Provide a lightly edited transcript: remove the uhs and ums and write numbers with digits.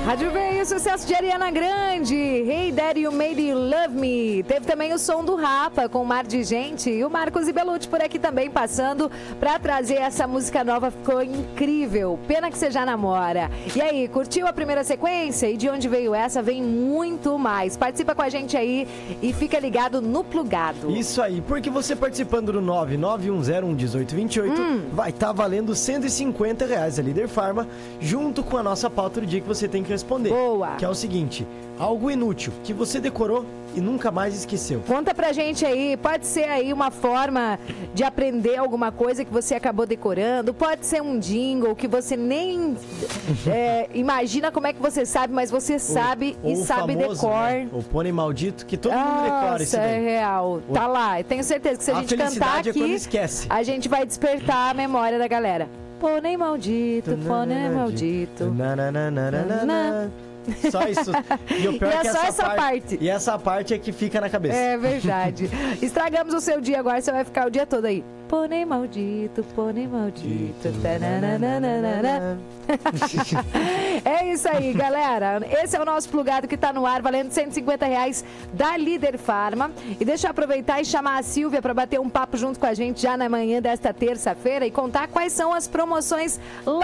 Rádio Veio, sucesso de Ariana Grande. Hey Daddy, You Made You Love Me. Teve também o som do Rapa com Mar de Gente. E o Marcos e Belucci por aqui também passando pra trazer essa música nova. Ficou incrível. Pena que você já namora. E aí, curtiu a primeira sequência? E de onde veio essa? Vem muito mais. Participa com a gente aí e fica ligado no Plugado. Isso aí, porque você participando do 99101828 vai estar valendo R$150 a Líder Farma, junto com a nossa pauta do dia que você tem que responder. Boa! Que é o seguinte: algo inútil que você decorou e nunca mais esqueceu. Conta pra gente aí, pode ser aí uma forma de aprender alguma coisa que você acabou decorando, pode ser um jingle que você nem imagina como é que você sabe, mas você sabe e sabe decor. Né? O pônei maldito, que todo mundo decora isso daí. É real. Tá lá, eu tenho certeza que se a gente cantar aqui, a gente vai despertar a memória da galera. Pônei maldito, pônei maldito. Só isso. E o pior é que só essa parte. E essa parte é que fica na cabeça. É verdade. Estragamos o seu dia agora, você vai ficar o dia todo aí. Pônei maldito, pônei maldito. É isso aí, galera. Esse é o nosso plugado que tá no ar, valendo R$150 da Líder Farma. E deixa eu aproveitar e chamar a Silvia para bater um papo junto com a gente já na manhã desta terça-feira e contar quais são as promoções lá